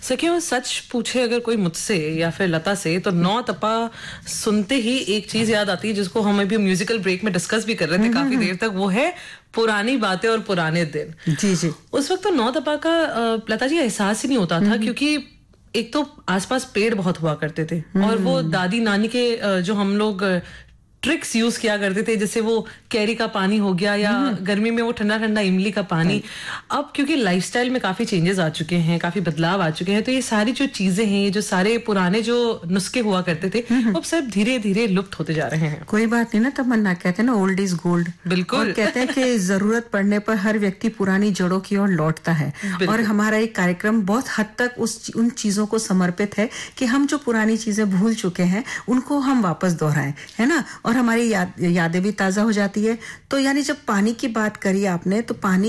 सखियों, सच पूछे अगर कोई मुझसे या फिर लता से, तो नौ तपा सुनते ही एक चीज याद आती है जिसको हम अभी म्यूजिकल ब्रेक में डिस्कस भी कर रहे थे काफी देर तक। वो है पुरानी बातें और पुराने दिन। जी जी। उस वक्त तो नौ तपा का लता जी एहसास ही नहीं होता था, क्योंकि एक तो आसपास पेड़ बहुत हुआ करते थे और वो दादी नानी के जो हम लोग ट्रिक्स यूज किया करते थे, जैसे वो कैरी का पानी हो गया या गर्मी में वो ठंडा ठंडा इमली का पानी। अब क्योंकि लाइफस्टाइल में काफी चेंजेस आ चुके हैं, काफी बदलाव आ चुके हैं, तो ये सारी जो चीजें हैं, ये जो सारे पुराने जो नुस्खे हुआ करते थे, वो सब धीरे धीरे लुप्त होते जा रहे हैं। कोई बात नहीं ना, तमन्ना, कहते हैं ना ओल्ड इज गोल्ड। बिल्कुल। और कहते हैं कि जरूरत पड़ने पर हर व्यक्ति पुरानी जड़ों की ओर लौटता है। और हमारा एक कार्यक्रम बहुत हद तक उन चीजों को समर्पित है कि हम जो पुरानी चीजें भूल चुके हैं उनको हम वापस दोहराएं, है ना। और हमारी यादें भी ताजा हो जाती है। तो यानी जब पानी की बात करी आपने, तो पानी